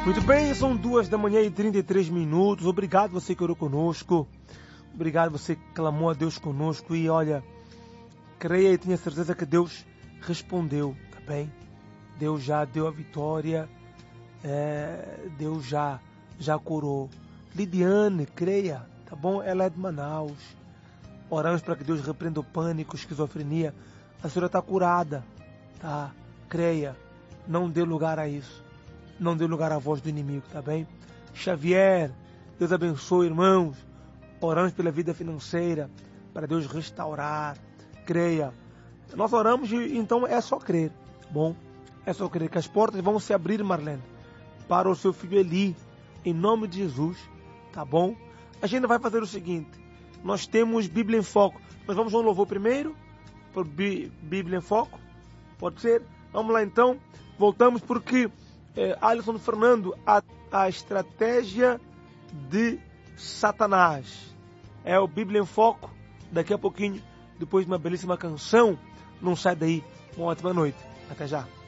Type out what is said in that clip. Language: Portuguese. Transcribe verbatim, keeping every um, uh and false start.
Muito bem, são duas da manhã e trinta e três minutos. Obrigado você que orou conosco. Obrigado você que clamou a Deus conosco. E olha, creia e tenha certeza que Deus respondeu, tá bem? Deus já deu a vitória. É, Deus já, já curou. Lidiane, creia, tá bom? Ela é de Manaus. Oramos para que Deus repreenda o pânico, esquizofrenia. A senhora está curada, tá? Creia, não dê lugar a isso. Não dê lugar à voz do inimigo, tá bem? Xavier, Deus abençoe, irmãos. Oramos pela vida financeira, para Deus restaurar. Creia. Nós oramos e então é só crer, tá bom? É só crer que as portas vão se abrir, Marlene, para o seu filho Eli, em nome de Jesus, tá bom? A gente vai fazer o seguinte, nós temos Bíblia em Foco. Nós vamos ao louvor primeiro, por Bíblia em Foco, pode ser? Vamos lá então, voltamos porque... É, Alisson Fernando, a, a estratégia de Satanás. É o Bíblia em Foco. Daqui a pouquinho, depois de uma belíssima canção. Não sai daí. Uma ótima noite. Até já.